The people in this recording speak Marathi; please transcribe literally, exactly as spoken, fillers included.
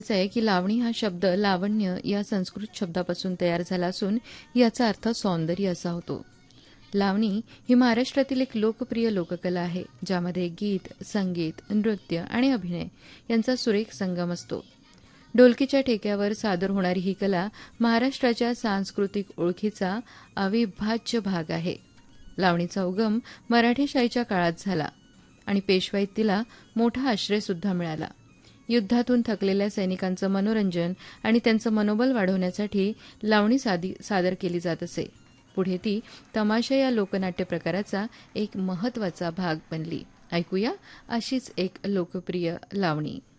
आहे की लावणी हा शब्द लावण्य या संस्कृत शब्दापासून तयार झाला असून याचा अर्थ सौंदर्य असा होतो. लावणी ही महाराष्ट्रातील एक लोकप्रिय लोककला आहे, ज्यामध्ये गीत, संगीत, नृत्य आणि अभिनय यांचा सुरेख संगम असतो. ढोलकीच्या ठेक्यावर सादर होणारी ही कला महाराष्ट्राच्या सांस्कृतिक ओळखीचा अविभाज्य भाग आहे. लावणीचा उगम मराठेशाहीच्या काळात झाला आणि पेशवाईत तिला मोठा आश्रय सुद्धा मिळाला. युद्धातून थकलेल्या सैनिकांचं मनोरंजन आणि त्यांचं मनोबल वाढवण्यासाठी लावणी सादर केली जात असे. पुढे ती तमाशा या लोकनाट्य प्रकाराचा एक महत्वाचा भाग बनली. ऐकूया अशीच एक लोकप्रिय लावणी.